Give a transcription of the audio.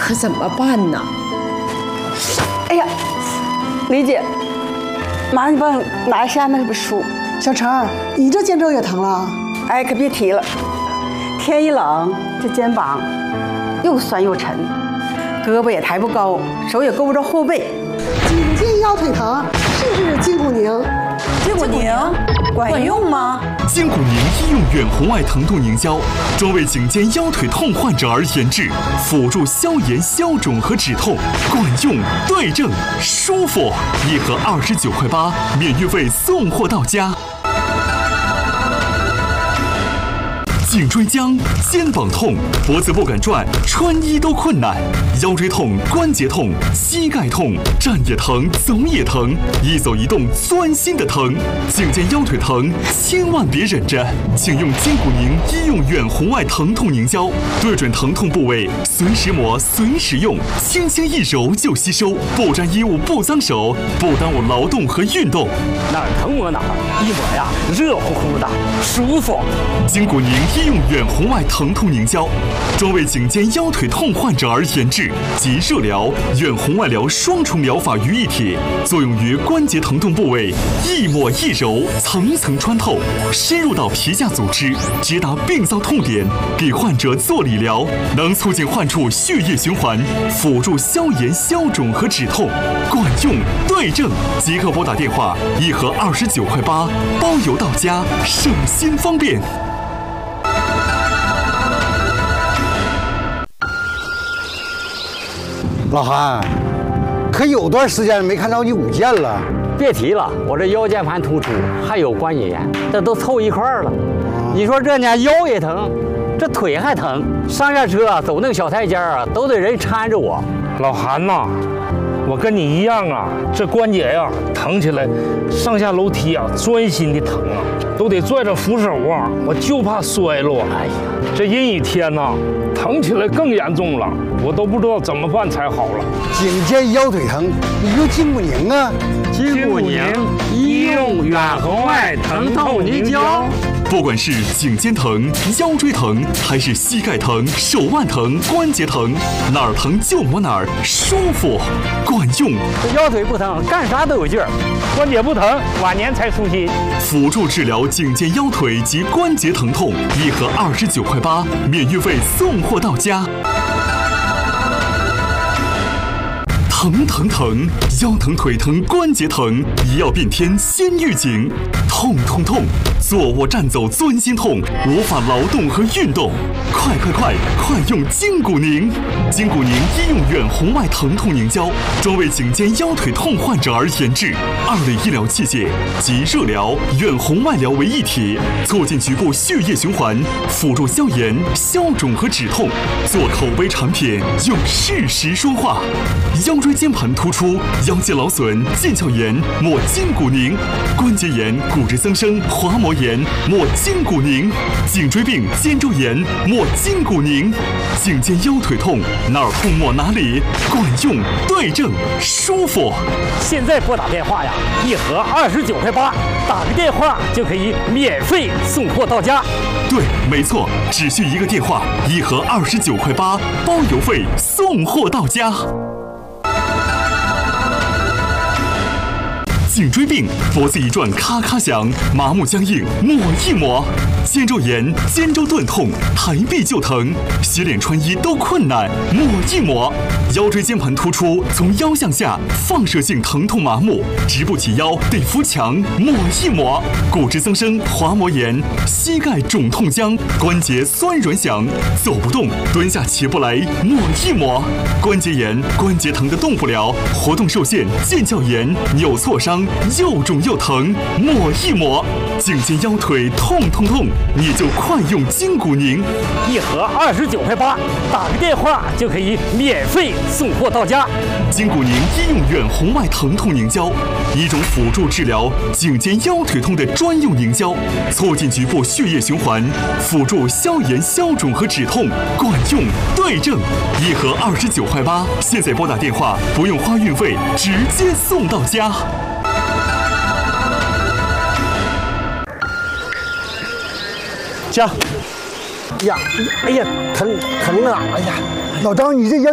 可怎么办呢？ 哎呀，李姐，麻烦你帮我拿一下那本书。 小陈，你这肩周也疼了？ 哎，可别提了，天一冷，这肩膀又酸又沉，胳膊也抬不高，手也够不着后背。 颈肩腰腿疼，试试筋骨宁。 筋骨宁管用吗？ 筋骨宁医用远红外疼痛凝胶，专为颈肩腰腿痛患者而研制，辅助消炎、消肿和止痛，管用、对症、舒服。一盒29.8块，免运费送货到家。颈椎僵、肩膀痛、脖子不敢转、穿衣都困难，腰椎痛、关节痛、膝盖痛，站也疼，走也疼，一走一动钻心的疼。颈肩腰腿疼，千万别忍着，请用筋骨宁医用远红外疼痛凝胶，对准疼痛部位，随时抹，随时用，轻轻一揉就吸收，不沾衣物，不脏手，不耽误劳动和运动。 哪儿疼抹哪儿，一抹呀，热乎乎的，舒服。 筋骨宁医用远红外疼痛凝胶，专为颈肩腰腿痛患者而研制，集热疗、远红外疗双重疗法于一体，作用于关节疼痛部位，一抹一揉，层层穿透，深入到皮下组织，直达病灶痛点，给患者做理疗，能促进患处血液循环，辅助消炎、消肿和止痛，管用、对症。即刻拨打电话，一盒29.8块，包邮到家，省心方便。 老韩，可有段时间没看着你舞剑了。 别提了，我这腰间盘突出，还有关节炎，这都凑一块儿了。你说这呢，腰也疼，这腿还疼，上下车走那个小台阶啊，都得人搀着我。 老韩呐，我跟你一样啊，这关节呀疼起来，上下楼梯啊钻心的疼啊，都得拽着扶手啊，我就怕摔落。哎呀，这阴雨天呐，疼起来更严重了，我都不知道怎么办才好了。 颈肩腰腿疼，你用筋骨宁啊。 筋骨宁医用远红外疼痛凝胶。 不管是颈肩疼、腰椎疼，还是膝盖疼、手腕疼、关节疼，哪儿疼就抹哪儿，舒服、管用。 这腰腿不疼，干啥都有劲儿；关节不疼，晚年才舒心。 辅助治疗颈肩腰腿及关节疼痛，一盒29.8块，免运费送货到家。疼疼疼，腰疼腿疼关节疼，一药变天先预警。痛痛痛，坐卧站走钻心痛，无法劳动和运动。快用筋骨宁！筋骨宁医用远红外疼痛凝胶，专为颈肩腰腿痛患者而研制，2类医疗器械集热疗、远红外疗为一体，促进局部血液循环，辅助消炎、消肿和止痛。做口碑产品，用事实说话。腰椎间盘突出、腰间劳损、腱鞘炎，抹筋骨宁；关节炎、骨质增生、滑膜炎，抹筋骨宁；颈椎病、肩周炎，抹筋骨宁；颈肩腰腿痛，哪儿痛抹哪里，管用、对症、舒服。 现在拨打电话呀，一盒29.8块，打个电话就可以免费送货到家。 对，没错，只需一个电话，一盒29.8块，包邮费送货到家。颈椎病，脖子一转咔咔响，麻木僵硬，抹一抹；肩周炎、肩周钝痛，抬臂就疼，洗脸穿衣都困难，抹一抹；腰椎间盘突出，从腰向下放射性疼痛麻木，直不起腰得扶墙，抹一抹；骨质增生、滑膜炎，膝盖肿痛僵，关节酸软响，走不动，蹲下起不来，抹一抹；关节炎、关节疼得动不了，活动受限，腱鞘炎、扭挫伤。又肿又疼，抹一抹；颈肩腰腿痛痛痛，你就快用筋骨宁。 一盒29.8块，打个电话就可以免费送货到家。 筋骨宁医用远红外疼痛凝胶，一种辅助治疗颈肩腰腿痛的专用凝胶，促进局部血液循环，辅助消炎、消肿和止痛，管用、对症。一盒29.8块，现在拨打电话不用花运费，直接送到家。 呀，哎呀，疼啊！哎呀，老张，你这腰